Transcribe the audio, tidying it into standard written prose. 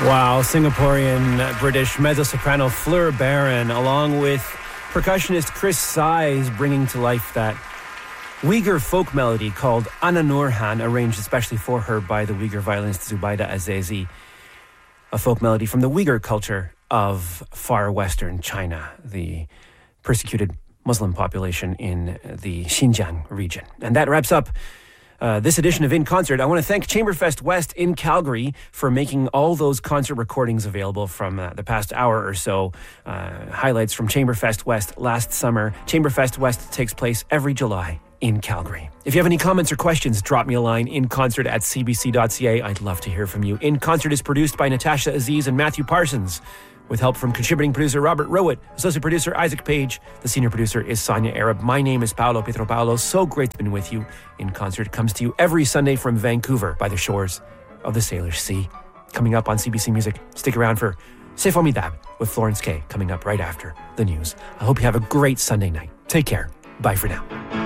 Wow, Singaporean British mezzo-soprano Fleur Barron, along with percussionist Chris Size, bringing to life that Uyghur folk melody called Ana Nurhan, arranged especially for her by the Uyghur violinist Zubaida Azizi, a folk melody from the Uyghur culture of far western China, the persecuted Muslim population in the Xinjiang region. And that wraps up this edition of In Concert. I want to thank Chamberfest West in Calgary for making all those concert recordings available from the past hour or so. Highlights from Chamberfest West last summer. Chamberfest West takes place every July in Calgary. If you have any comments or questions, drop me a line, inconcert@cbc.ca. I'd love to hear from you. In Concert is produced by Natasha Aziz and Matthew Parsons, with help from contributing producer Robert Rowett, associate producer Isaac Page. The senior producer is Sonia Arab. My name is Paolo Pietropaulo. So great to be with you. In Concert comes to you every Sunday from Vancouver by the shores of the Salish Sea. Coming up on CBC Music, stick around for C'est Formidable with Florence Kay, coming up right after the news. I hope you have a great Sunday night. Take care. Bye for now.